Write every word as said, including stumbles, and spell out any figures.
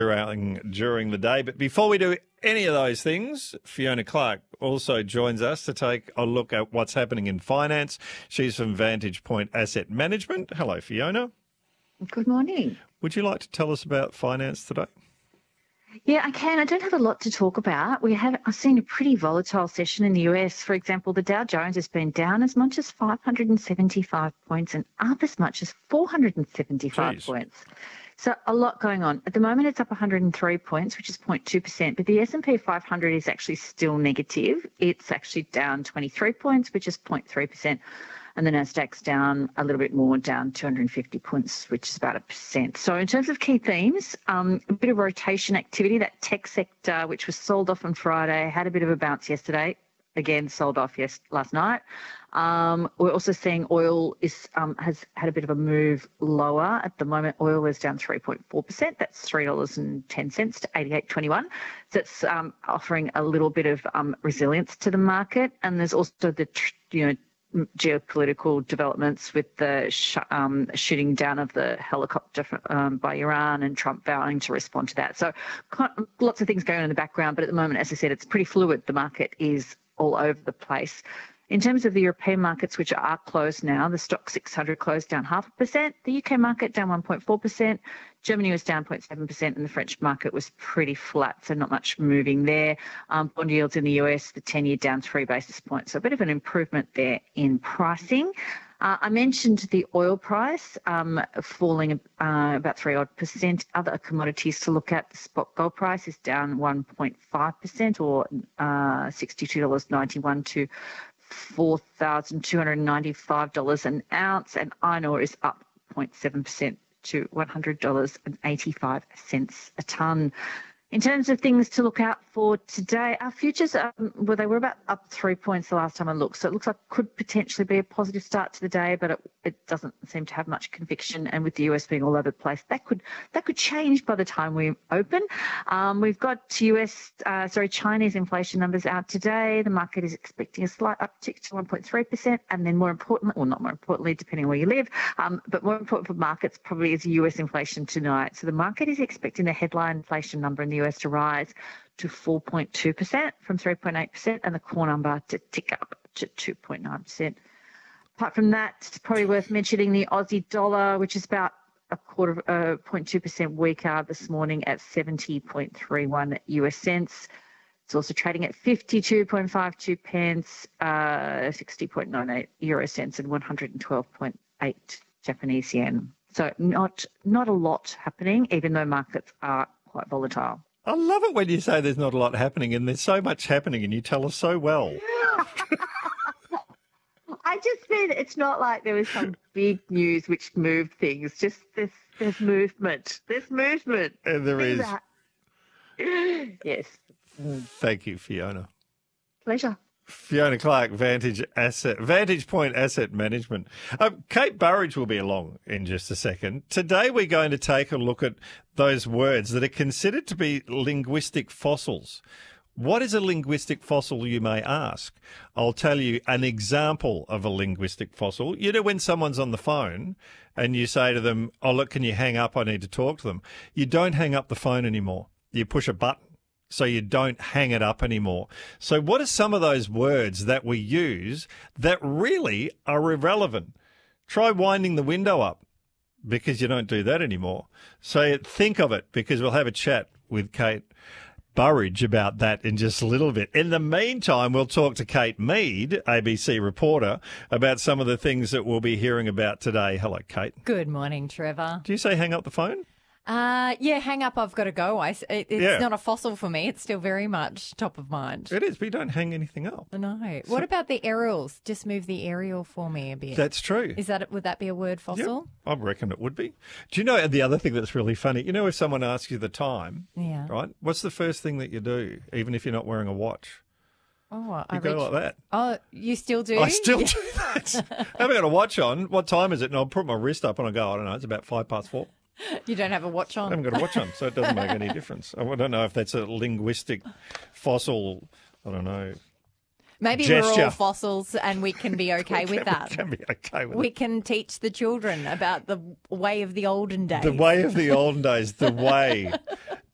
during, during the day. But before we do any of those things, Fiona Clark also joins us to take a look at what's happening in finance. She's from Vantage Point Asset Management. Hello, Fiona. Good morning. Would you like to tell us about finance today? Yeah, I can. I don't have a lot to talk about. We have I've seen a pretty volatile session in the U S. For example, the Dow Jones has been down as much as five hundred seventy-five points and up as much as four hundred seventy-five Jeez. points. So a lot going on. At the moment, it's up one hundred three points, which is zero point two percent, but the S and P five hundred is actually still negative. It's actually down twenty-three points, which is zero point three percent. And the Nasdaq's down a little bit more, down two hundred fifty points, which is about a percent. So in terms of key themes, um, a bit of rotation activity. That tech sector, which was sold off on Friday, had a bit of a bounce yesterday. Again, sold off yes last night. Um, we're also seeing oil is um, has had a bit of a move lower. At the moment, oil is down three point four percent. That's three dollars and ten cents to eighty-eight twenty-one. So it's um, offering a little bit of um, resilience to the market. And there's also the, you know, geopolitical developments with the sh- um, shooting down of the helicopter um, by Iran and Trump vowing to respond to that. So lots of things going on in the background, but at the moment, as I said, it's pretty fluid. The market is all over the place. In terms of the European markets, which are closed now, the stock six hundred closed down half a percent. The U K market down one point four percent. Germany was down zero point seven percent, and the French market was pretty flat, so not much moving there. Um, bond yields in the U S, the ten-year down three basis points, so a bit of an improvement there in pricing. Uh, I mentioned the oil price um, falling uh, about three odd percent. Other commodities to look at, the spot gold price is down one point five percent, or uh, sixty-two dollars ninety-one to four thousand two hundred ninety-five dollars an ounce, and iron ore is up zero point seven percent to one hundred dollars and eighty-five cents a tonne. In terms of things to look out for today, our futures, um, well, they were about up three points the last time I looked, so it looks like it could potentially be a positive start to the day, but it, it doesn't seem to have much conviction. And with the U S being all over the place, that could that could change by the time we open. Um, we've got U S, uh, sorry, Chinese inflation numbers out today. The market is expecting a slight uptick to one point three percent, and then more importantly, well, not more importantly, depending on where you live, um, but more important for markets probably is U S inflation tonight. So the market is expecting the headline inflation number in the U S to rise to four point two percent from three point eight percent, and the core number to tick up to two point nine percent. Apart from that, it's probably worth mentioning the Aussie dollar, which is about a quarter of uh, zero point two percent weaker this morning at seventy point three one U S cents. It's also trading at fifty-two point five two pence, uh, sixty point nine eight euro cents, and one hundred twelve point eight Japanese yen. So not not a lot happening, even though markets are quite volatile. I love it when you say there's not a lot happening, and there's so much happening, and you tell us so well. I just mean it's not like there was some big news which moved things. Just this, there's movement. There's movement. And there is. That. Yes. Thank you, Fiona. Pleasure. Fiona Clark, Vantage Asset, Vantage Point Asset Management. Um, Kate Burridge will be along in just a second. Today we're going to take a look at those words that are considered to be linguistic fossils. What is a linguistic fossil, you may ask? I'll tell you an example of a linguistic fossil. You know, when someone's on the phone and you say to them, oh, look, can you hang up? I need to talk to them. You don't hang up the phone anymore. You push a button. So you don't hang it up anymore. So what are some of those words that we use that really are irrelevant? Try winding the window up, because you don't do that anymore. So think of it, because we'll have a chat with Kate Burridge about that in just a little bit. In the meantime, we'll talk to Kate Mead, A B C reporter, about some of the things that we'll be hearing about today. Hello, Kate. Good morning, Trevor. Do you say hang up the phone? Uh, yeah, hang up, I've got to go. I, it, it's Yeah. not a fossil for me. It's still very much top of mind. It is, but you don't hang anything up. No. What about the aerials? Just move the aerial for me a bit. That's true. Is that Would that be a word fossil? Yep, I reckon it would be. Do you know the other thing that's really funny? You know, if someone asks you the time, Yeah. right? What's the first thing that you do, even if you're not wearing a watch? Oh, You I go reach- like that. Oh, you still do? I still Yeah. do that. I haven't got a watch on. What time is it? And I'll put my wrist up and I go, I don't know, it's about five past four. You don't have a watch I on? haven't got a watch on, so it doesn't make any difference. I don't know if that's a linguistic fossil, I don't know. Maybe gesture. we're all fossils and we can be okay with that. We can be okay with We it. can teach the children about the way of the olden days. The way of the olden days, the way.